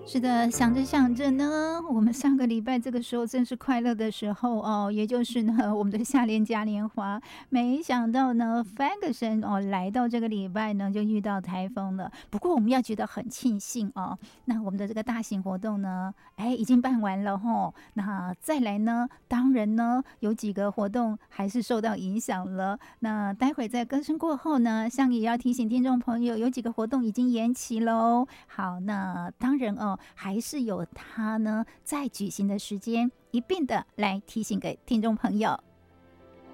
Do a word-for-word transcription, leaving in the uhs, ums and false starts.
是的，想着想着呢，我们上个礼拜这个时候正是快乐的时候哦，也就是呢我们的夏联嘉年华。没想到呢 Ferguson 哦来到这个礼拜呢就遇到台风了。不过我们要觉得很庆幸哦，那我们的这个大型活动呢，哎已经办完了吼。那再来呢，当然呢有几个活动还是受到影响了。那待会在歌声过后呢，像也要提醒听众朋友，有几个活动已经延期喽。好，那当然哦。还是有它呢在举行的时间，一并的来提醒给听众朋友。